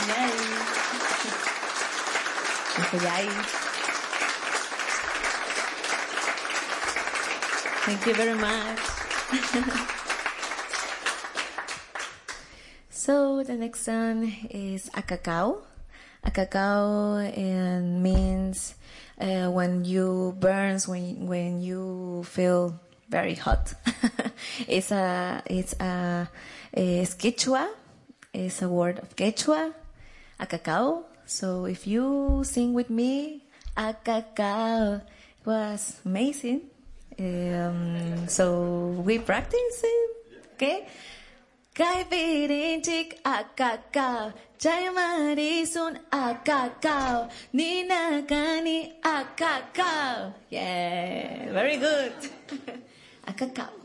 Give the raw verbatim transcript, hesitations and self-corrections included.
Yay. Yay. Thank you very much. So the next song is a cacao. A cacao uh, means uh, when you burns, when when you feel very hot. it's a it's a, it's Quechua. It's a word of Quechua. A cacao. So if you sing with me, a cacao, it was amazing. Um, so we practice it, okay? Kai virintik a cacao, Jai Marisun a cacao, Nina Kani a cacao. Yeah, very good. A cacao.